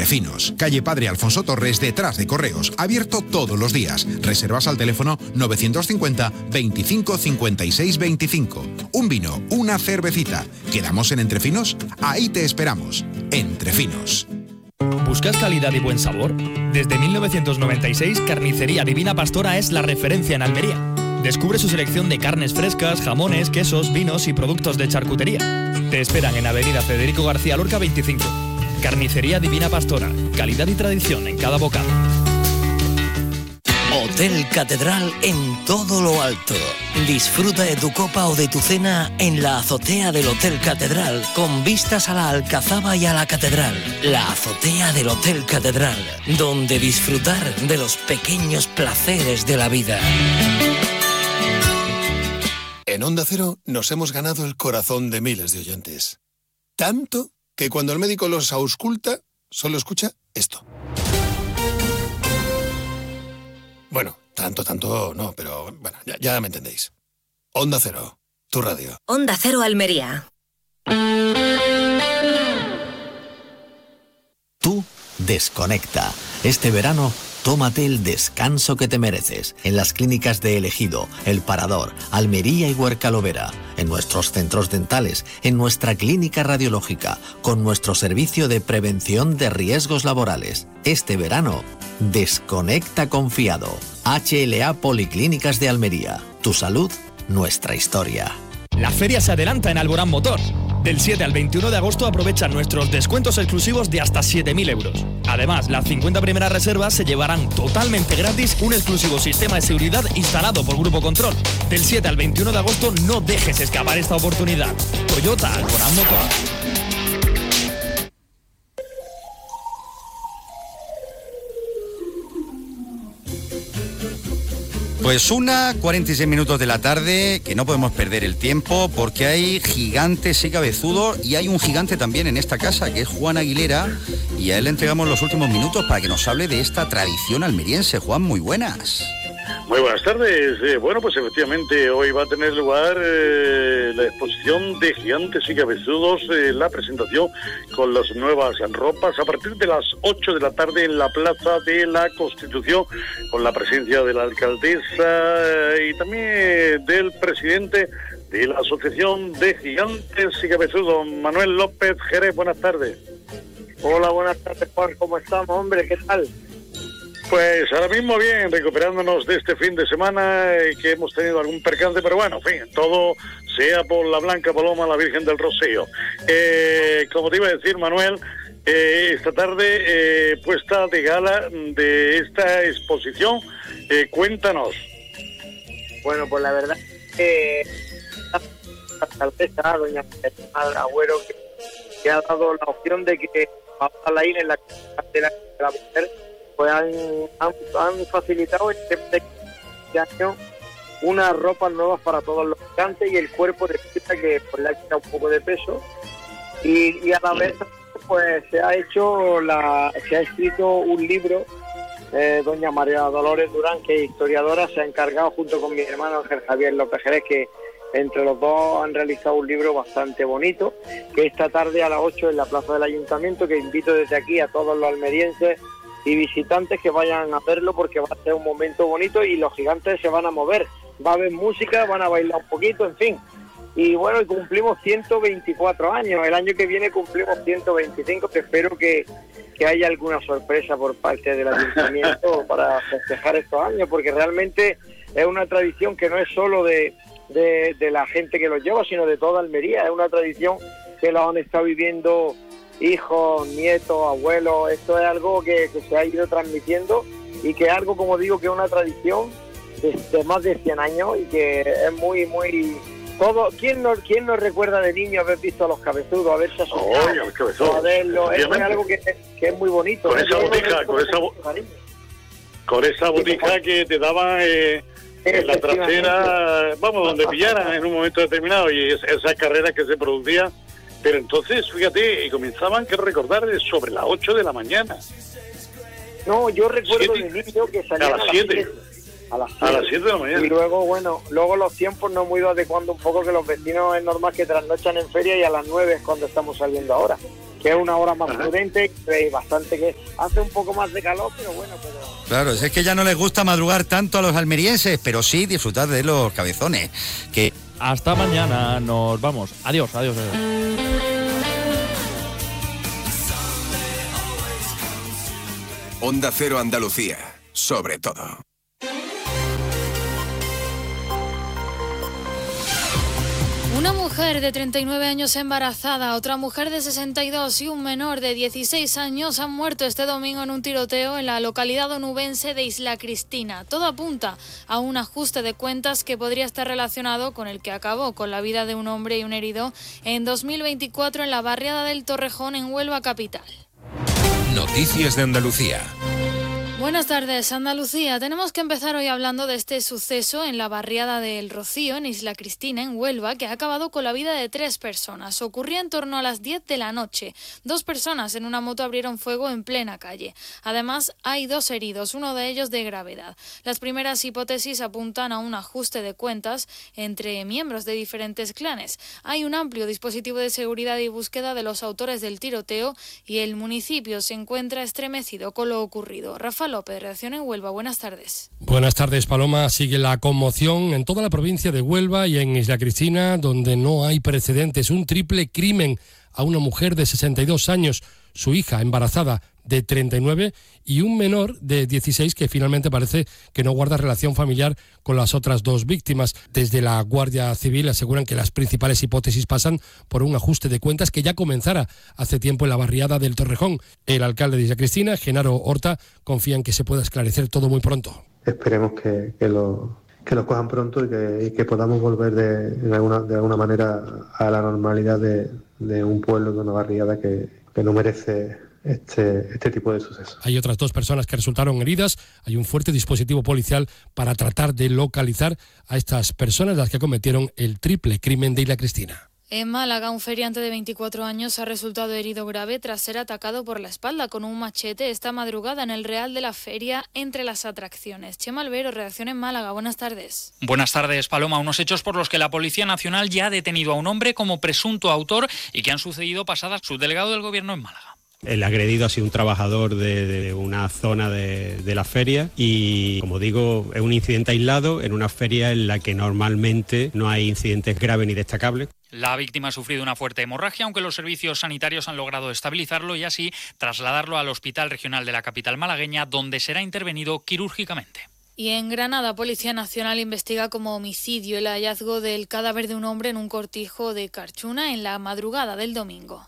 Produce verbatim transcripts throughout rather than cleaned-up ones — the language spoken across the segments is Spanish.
Entrefinos, calle Padre Alfonso Torres, detrás de Correos, abierto todos los días. Reservas al teléfono novecientos cincuenta, veinticinco, cincuenta y seis, veinticinco. Un vino, una cervecita. ¿Quedamos en Entrefinos? Ahí te esperamos. Entrefinos. ¿Buscas calidad y buen sabor? Desde mil novecientos noventa y seis, Carnicería Divina Pastora es la referencia en Almería. Descubre su selección de carnes frescas, jamones, quesos, vinos y productos de charcutería. Te esperan en Avenida Federico García Lorca veinticinco. Carnicería Divina Pastora. Calidad y tradición en cada bocado. Hotel Catedral en todo lo alto. Disfruta de tu copa o de tu cena en la azotea del Hotel Catedral, con vistas a la Alcazaba y a la Catedral. La azotea del Hotel Catedral, donde disfrutar de los pequeños placeres de la vida. En Onda Cero nos hemos ganado el corazón de miles de oyentes. Tanto que cuando el médico los ausculta, solo escucha esto. Bueno, tanto, tanto no, pero bueno, ya, ya me entendéis. Onda Cero, tu radio. Onda Cero Almería. Tú desconecta. Este verano, tómate el descanso que te mereces en las clínicas de El Ejido, El Parador, Almería y Huercalovera, en nuestros centros dentales, en nuestra clínica radiológica, con nuestro servicio de prevención de riesgos laborales. Este verano, desconecta confiado. H L A Policlínicas de Almería. Tu salud, nuestra historia. La feria se adelanta en Alborán Motor. Del siete al veintiuno de agosto aprovecha nuestros descuentos exclusivos de hasta siete mil euros. Además, las cincuenta primeras reservas se llevarán totalmente gratis un exclusivo sistema de seguridad instalado por Grupo Control. Del siete al veintiuno de agosto no dejes escapar esta oportunidad. Toyota Alborán Motor. Pues una, cuarenta y seis minutos de la tarde, que no podemos perder el tiempo porque hay gigantes y cabezudos y hay un gigante también en esta casa que es Juan Aguilera y a él le entregamos los últimos minutos para que nos hable de esta tradición almeriense. Juan, muy buenas. Muy buenas tardes. Eh, bueno, pues efectivamente hoy va a tener lugar eh, la exposición de gigantes y cabezudos, eh, la presentación con las nuevas ropas a partir de las ocho de la tarde en la Plaza de la Constitución, con la presencia de la alcaldesa eh, y también del presidente de la Asociación de Gigantes y Cabezudos, Manuel López Jerez. Buenas tardes. Hola, buenas tardes, Juan. ¿Cómo estamos, hombre? ¿Qué tal? Pues ahora mismo bien, recuperándonos de este fin de semana, eh, que hemos tenido algún percance, pero bueno, en fin, todo sea por la Blanca Paloma, la Virgen del Rocío. Eh, como te iba a decir, Manuel, eh, esta tarde, eh, puesta de gala de esta exposición, eh, cuéntanos. Bueno, pues la verdad que eh, la alcaldesa, doña Agüero, que, que ha dado la opción de que vamos a la ir en la cartera de la mujer, pues han, han, han facilitado este año unas ropas nuevas para todos los gigantes y el cuerpo de fiesta que pues, le ha quitado un poco de peso y, y a la vez pues se ha hecho la se ha escrito un libro. eh, doña María Dolores Durán, que es historiadora, se ha encargado junto con mi hermano Ángel Javier López Jerez, que entre los dos han realizado un libro bastante bonito, que esta tarde a las ocho en la plaza del Ayuntamiento, que invito desde aquí a todos los almerienses y visitantes que vayan a verlo porque va a ser un momento bonito y los gigantes se van a mover, va a haber música, van a bailar un poquito, en fin. Y bueno, y cumplimos ciento veinticuatro años, el año que viene cumplimos ciento veinticinco, que espero que, que haya alguna sorpresa por parte del Ayuntamiento para festejar estos años, porque realmente es una tradición que no es solo de, de, de la gente que los lleva, sino de toda Almería, es una tradición que la han estado viviendo hijos, nietos, abuelos. Esto es algo que, que se ha ido transmitiendo y que es algo, como digo, que es una tradición de, de más de cien años y que es muy, muy... todo. ¿Quién no, quién no recuerda de niño haber visto a los cabezudos, haberse asustado, oh, cabezudos, a verlo? Es algo que, que es muy bonito. Con ¿eh? esa botica, con esa, con esa botica que te daban eh, en la trasera, vamos, donde pillaran en un momento determinado, y es, esas carreras que se producían. Pero entonces, fíjate, comenzaban que recordar sobre las ocho de la mañana. No, yo recuerdo de niño que salían a las siete. A las siete de la mañana. Y luego, bueno, luego los tiempos nos hemos ido adecuando un poco, que los vecinos es normal que trasnochan en feria y a las nueve es cuando estamos saliendo ahora. que es una hora más prudente y bastante que hace un poco más de calor, pero bueno, pero... Claro, es que ya no les gusta madrugar tanto a los almerienses, pero sí disfrutar de los cabezones. Que hasta mañana, nos vamos. Adiós, adiós, adiós. Onda Cero Andalucía, sobre todo. Una mujer de treinta y nueve años embarazada, otra mujer de sesenta y dos y un menor de dieciséis años han muerto este domingo en un tiroteo en la localidad onubense de Isla Cristina. Todo apunta a un ajuste de cuentas que podría estar relacionado con el que acabó con la vida de un hombre y un herido en dos mil veinticuatro en la barriada del Torrejón en Huelva capital. Noticias de Andalucía. Buenas tardes, Andalucía. Tenemos que empezar hoy hablando de este suceso en la barriada del Rocío, en Isla Cristina, en Huelva, que ha acabado con la vida de tres personas. Ocurría en torno a las diez de la noche. Dos personas en una moto abrieron fuego en plena calle. Además, hay dos heridos, uno de ellos de gravedad. Las primeras hipótesis apuntan a un ajuste de cuentas entre miembros de diferentes clanes. Hay un amplio dispositivo de seguridad y búsqueda de los autores del tiroteo y el municipio se encuentra estremecido con lo ocurrido. Rafa López, redacción en Huelva, buenas tardes. Buenas tardes, Paloma. Sigue la conmoción en toda la provincia de Huelva y en Isla Cristina, donde no hay precedentes. Un triple crimen a una mujer de sesenta y dos años, su hija embarazada de treinta y nueve y un menor de dieciséis que finalmente parece que no guarda relación familiar con las otras dos víctimas. Desde la Guardia Civil aseguran que las principales hipótesis pasan por un ajuste de cuentas que ya comenzara hace tiempo en la barriada del Torrejón. El alcalde de Isla Cristina, Genaro Horta, confía en que se pueda esclarecer todo muy pronto. Esperemos que, que lo... que lo cojan pronto y que, y que podamos volver de, de, alguna, de alguna manera a la normalidad de, de un pueblo, de una barriada que, que no merece este, este tipo de sucesos. Hay otras dos personas que resultaron heridas. Hay un fuerte dispositivo policial para tratar de localizar a estas personas, las que cometieron el triple crimen de Isla Cristina. En Málaga, un feriante de veinticuatro años ha resultado herido grave tras ser atacado por la espalda con un machete esta madrugada en el Real de la Feria, entre las atracciones. Chema Albero, redacción en Málaga. Buenas tardes. Buenas tardes, Paloma. Unos hechos por los que la Policía Nacional ya ha detenido a un hombre como presunto autor y que han sucedido pasadas subdelegado del Gobierno en Málaga. El agredido ha sido un trabajador de, de una zona de, de la feria y, como digo, es un incidente aislado en una feria en la que normalmente no hay incidentes graves ni destacables. La víctima ha sufrido una fuerte hemorragia, aunque los servicios sanitarios han logrado estabilizarlo y así trasladarlo al Hospital Regional de la capital malagueña, donde será intervenido quirúrgicamente. Y en Granada, Policía Nacional investiga como homicidio el hallazgo del cadáver de un hombre en un cortijo de Carchuna en la madrugada del domingo.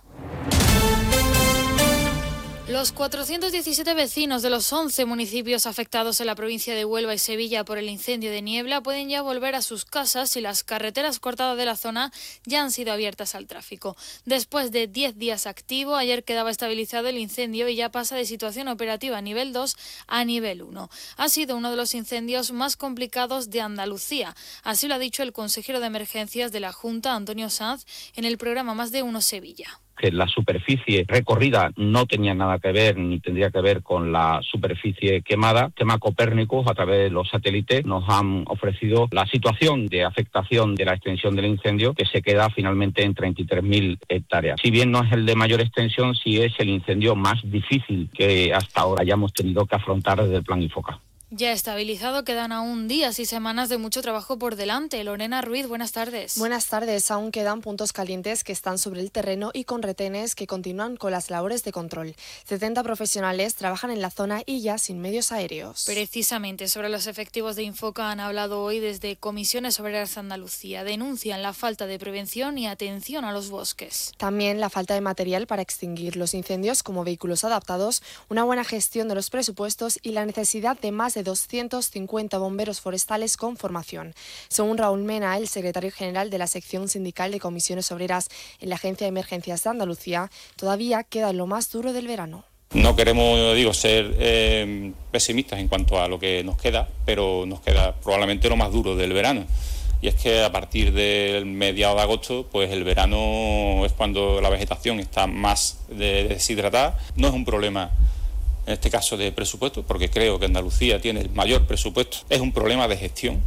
Los cuatrocientos diecisiete vecinos de los once municipios afectados en la provincia de Huelva y Sevilla por el incendio de Niebla pueden ya volver a sus casas y las carreteras cortadas de la zona ya han sido abiertas al tráfico. Después de diez días activo, ayer quedaba estabilizado el incendio y ya pasa de situación operativa nivel dos a nivel uno. Ha sido uno de los incendios más complicados de Andalucía. Así lo ha dicho el consejero de emergencias de la Junta, Antonio Sanz, en el programa Más de Uno Sevilla. Que la superficie recorrida no tenía nada que ver ni tendría que ver con la superficie quemada. Tema Copérnicus, a través de los satélites, nos han ofrecido la situación de afectación de la extensión del incendio, que se queda finalmente en treinta y tres mil hectáreas. Si bien no es el de mayor extensión, sí es el incendio más difícil que hasta ahora hayamos tenido que afrontar desde el Plan Infoca. Ya estabilizado, quedan aún días y semanas de mucho trabajo por delante. Lorena Ruiz, buenas tardes. Buenas tardes. Aún quedan puntos calientes que están sobre el terreno y con retenes que continúan con las labores de control. setenta profesionales trabajan en la zona y ya sin medios aéreos. Precisamente sobre los efectivos de Infoca han hablado hoy desde Comisiones Obreras Andalucía. Denuncian la falta de prevención y atención a los bosques. También la falta de material para extinguir los incendios como vehículos adaptados, una buena gestión de los presupuestos y la necesidad de más de doscientos cincuenta bomberos forestales con formación. Según Raúl Mena, el secretario general de la sección sindical de Comisiones Obreras en la Agencia de Emergencias de Andalucía, todavía queda lo más duro del verano. No queremos, digo, ser eh, pesimistas en cuanto a lo que nos queda, pero nos queda probablemente lo más duro del verano. Y es que a partir del mediado de agosto, pues el verano es cuando la vegetación está más deshidratada. No es un problema, en este caso, de presupuesto, porque creo que Andalucía tiene el mayor presupuesto. Es un problema de gestión.